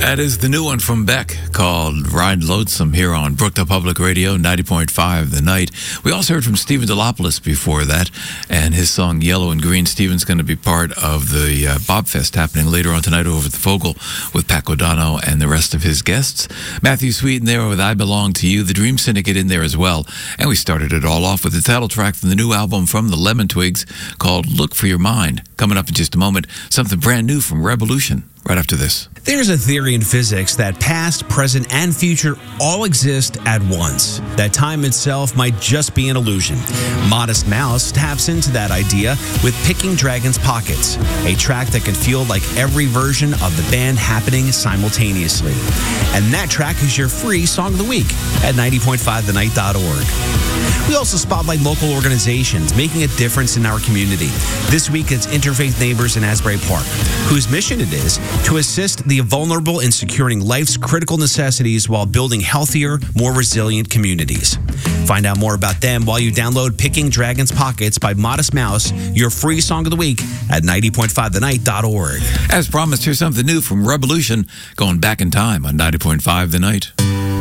That is the new one from Beck called Ride Lonesome here on Brookdale Public Radio, 90.5 The Night. We also heard from Stephen Delopoulos before that, and his song Yellow and Green. Stephen's going to be part of the Bob Fest happening later on tonight over at the Fogle with Pac O'Donoghue and the rest of his guests. Matthew Sweet in there with I Belong to You, the Dream Syndicate in there as well. And we started it all off with the title track from the new album from the Lemon Twigs called Look for Your Mind. Coming up in just a moment, something brand new from Revolution. Right after this. There's a theory in physics that past, present, and future all exist at once. That time itself might just be an illusion. Modest Mouse taps into that idea with Picking Dragons Pockets, a track that can feel like every version of the band happening simultaneously. And that track is your free Song of the Week at 90.5thenight.org. We also spotlight local organizations making a difference in our community. This week it's Interfaith Neighbors in Asbury Park, whose mission it is to assist the vulnerable in securing life's critical necessities while building healthier, more resilient communities. Find out more about them while you download Picking Dragons Pockets by Modest Mouse, your free Song of the Week at 90.5thenight.org. As promised, here's something new from Revolution, going back in time on 90.5 The Night.